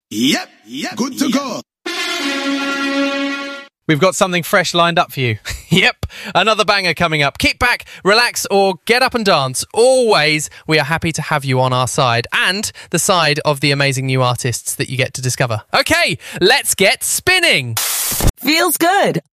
Yep, good to go. We've got something fresh lined up for you. Yep, another banger coming up. Kick back, relax, or get up and dance. Always, we are happy to have you on our side and the side of the amazing new artists that you get to discover. Okay, let's get spinning. Feels good